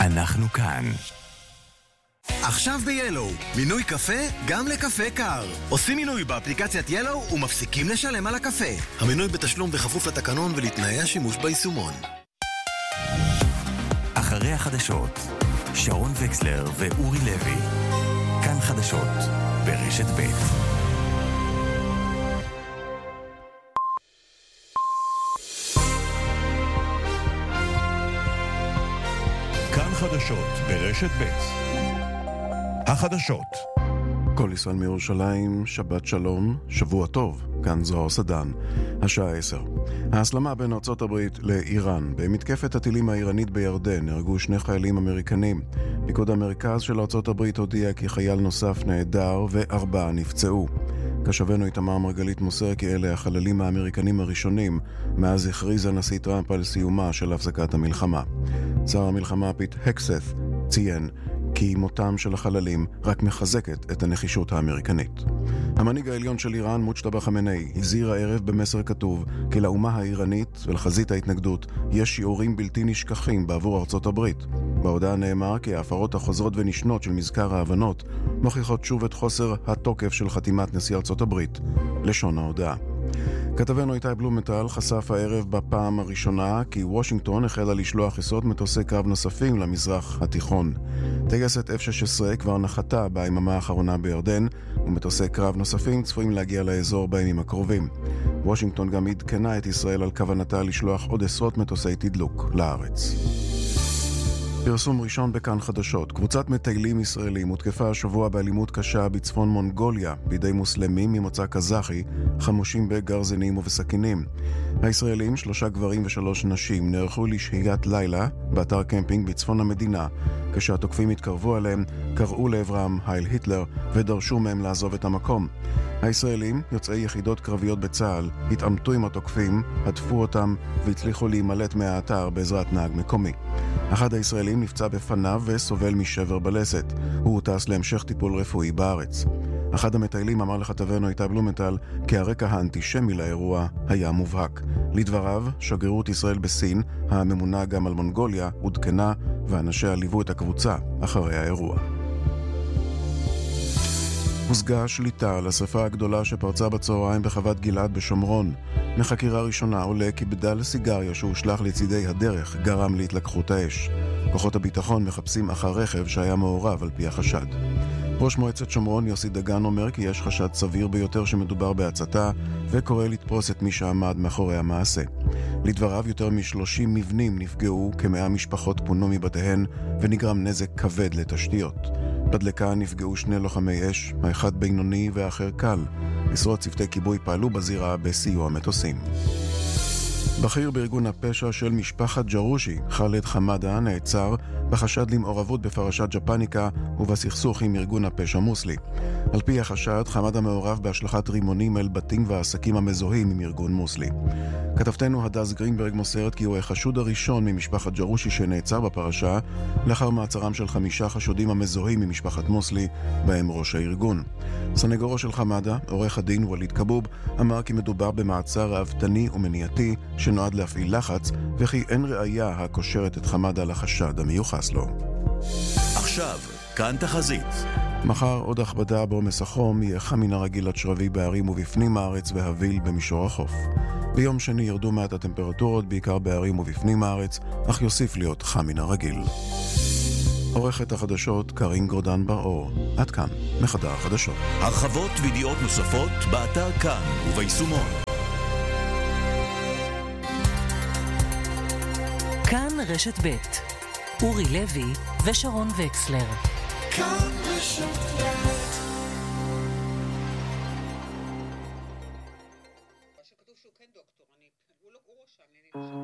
אנחנו כאן. עכשיו ב-Yellow, מינוי קפה גם לקפה קר. עושים מינוי באפליקציית Yellow ומפסיקים לשלם על הקפה. המינוי בתשלום בכפוף לתקנון ולתנאי השימוש ביישומון. אחרי החדשות, שרון וקסלר ואורי לוי. כאן חדשות, ברשת ב'. כאן חדשות ברשת ב'. החדשות. כל ישראל מירושלים, שבת שלום, שבוע טוב, כאן זוהר סדן, השעה 10. ההסלמה בין ארצות הברית לאיראן. במתקפת הטילים האיראנית בירדן נהרגו 2 חיילים אמריקנים. פיקוד המרכז של ארצות הברית הודיע כי חייל נוסף נעדר ו4 נפצעו. כשבנו איתמר מרגלית מוסר כי אלה החללים האמריקנים הראשונים מאז הכריז הנשיא טראמפ על סיומה של הפסקת המלחמה. שר המלחמה פיט הקסת ציין כי מותם של החללים רק מחזקת את הנחישות האמריקנית. המנהיג העליון של איראן, מוג'טבא חמינאי, הזהיר הערב במסר כתוב כי לאומה האיראנית ולחזית ההתנגדות יש שיעורים בלתי נשכחים בעבור ארצות הברית. בהודעה נאמר כי ההפרות החוזרות ונשנות של מזכר ההבנות מוכיחות שוב את חוסר התוקף של חתימת נשיא ארצות הברית. לשון ההודעה. כתבנו איתי בלומנטל חשף הערב בפעם הראשונה כי וושינגטון החלה לשלוח חיסות מטוסי קרב נוספים למזרח התיכון. טייסת F-16 כבר נחתה ביממה האחרונה בירדן, ומטוסי קרב נוספים צפויים להגיע לאזור בימים הקרובים. וושינגטון גם עדכנה את ישראל על כוונתה לשלוח עוד עשרות מטוסי תדלוק לארץ. פרסום ראשון בכאן חדשות. קבוצת מטיילים ישראלים הותקפה השבוע באלימות קשה בצפון מונגוליה בידי מוסלמים ממוצא קזחי חמושים בגרזינים ובסכינים. הישראלים, 3 גברים ו3 נשים, נערכו לשהיית לילה באתר קמפינג בצפון המדינה. כשהתוקפים התקרבו עליהם, קראו לעברם הייל היטלר ודרשו מהם לעזוב את המקום. הישראלים, יוצאי יחידות קרביות בצה"ל, התעמתו עם התוקפים, הדפו אותם והצליחו להימלט מהאתר בעזרת נהג מקומי. אחד הישראלים נפצע בפניו וסובל משבר בלסת. הוא טס להמשך טיפול רפואי בארץ. אחד המטיילים אמר לכתבנו איתי בלומנטל כי הרקע האנטישמי לאירוע היה מובהק. לדבריו, שגרירות ישראל בסין, הממונה גם על מונגוליה, עודכנה ואנשיה ליוו את הקבוצה אחרי האירוע. הושגה שליטה על השריפה הגדולה שפרצה בצהריים בחוות גלעד בשומרון. מחקירה ראשונה עולה כי בדל סיגריה שהושלך לצידי הדרך גרם להתלקחות האש. כוחות הביטחון מחפשים אחר רכב שהיה מעורב על פי החשד. ראש מועצת שומרון יוסי דגן אומר כי יש חשד סביר ביותר שמדובר בהצתה וקורא לתפוס את מי שעמד מאחורי המעשה. לדבריו יותר מ-30 מבנים נפגעו, כ100 משפחות פונו מבתיהן ונגרם נזק כבד לתשתיות. בדלקה נפגעו 2 לוחמי אש, האחד בינוני והאחר קל. עשרות צוותי כיבוי פעלו בזירה בסיוע מטוסים. בכיר בארגון הפשע של משפחת ג'רושי, חאלד חמדה, נעצר בחשד למעורבות בפרשת ג'פניקה ובסכסוך עם ארגון הפשע מוסלי. על פי החשד, חמדה מעורב בהשלכת רימונים אל בתים ועסקים המזוהים עם ארגון מוסלי. כתבתנו הדס גרינברג מוסרת כי הוא החשוד הראשון ממשפחת ג'רושי שנעצר בפרשה, לאחר מעצרם של 5 חשודים המזוהים ממשפחת מוסלי, בהם ראש הארגון. סנגורו של חמדה, עורך הדין וליד כבוב, אמר כי מדובר במעצר ראוותני ומניעתי שנועד להפעיל לחץ, וכי אין ראיה הקושרת את חמדה לחשד המיוחס לו. עכשיו, כאן תחזית. מחר עוד הכבדה בעומס החום, יהיה חם מן הרגיל עד שרבי בערים ובפנים הארץ והביל במישור החוף. ביום שני ירדו מעט הטמפרטורות, בעיקר בערים ובפנים הארץ, אך יוסיף להיות חם מן הרגיל. עורכת החדשות קרין גורדן בר-אור. עד כאן, מחדר החדשות. הרחבות וידיעות נוספות באתר כאן וביישומון. כאן רשת ב'. אורי לוי ושרון וקסלר. כאן רשת ב'. שכתוב שהוא כן דוקטור, הוא לא רושם לי.